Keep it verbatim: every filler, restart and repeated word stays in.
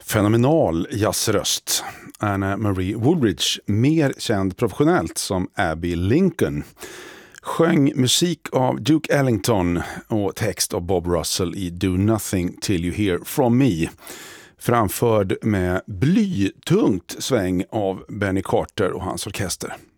fenomenal jazzröst. Anna Marie Woolridge, mer känd professionellt som Abby Lincoln, sjöng musik av Duke Ellington och text av Bob Russell i Do Nothing Till You Hear From Me, framförd med blytungt sväng av Benny Carter och hans orkester.